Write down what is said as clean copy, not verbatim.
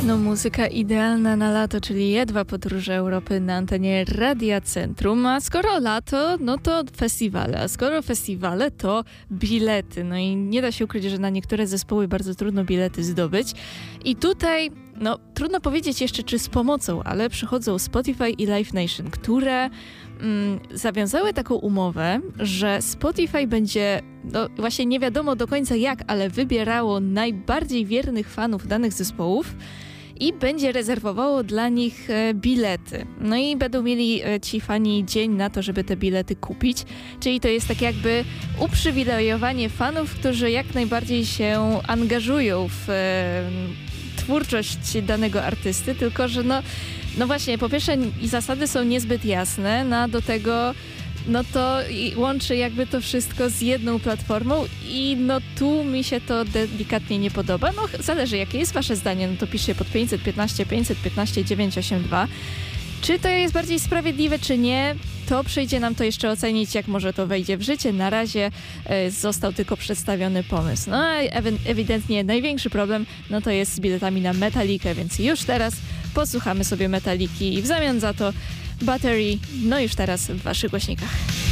No muzyka idealna na lato, czyli jedwa podróże Europy na antenie Radia Centrum. A skoro lato, no to festiwale. A skoro festiwale, to bilety. No i nie da się ukryć, że na niektóre zespoły bardzo trudno bilety zdobyć. I tutaj, no trudno powiedzieć jeszcze, czy z pomocą, ale przychodzą Spotify i Live Nation, które zawiązały taką umowę, że Spotify będzie, no właśnie nie wiadomo do końca jak, ale wybierało najbardziej wiernych fanów danych zespołów i będzie rezerwowało dla nich bilety. No i będą mieli ci fani dzień na to, żeby te bilety kupić. Czyli to jest tak jakby uprzywilejowanie fanów, którzy jak najbardziej się angażują w twórczość danego artysty, tylko że no właśnie, po pierwsze zasady są niezbyt jasne, no a do tego no to łączy jakby to wszystko z jedną platformą i no tu mi się to delikatnie nie podoba. No zależy jakie jest wasze zdanie, no to piszcie pod 515 982. Czy to jest bardziej sprawiedliwe, czy nie? To przyjdzie nam to jeszcze ocenić, jak może to wejdzie w życie. Na razie został tylko przedstawiony pomysł. No a ewidentnie największy problem, no to jest z biletami na Metalikę, więc już teraz posłuchamy sobie Metaliki i w zamian za to Battery, no już teraz w waszych głośnikach.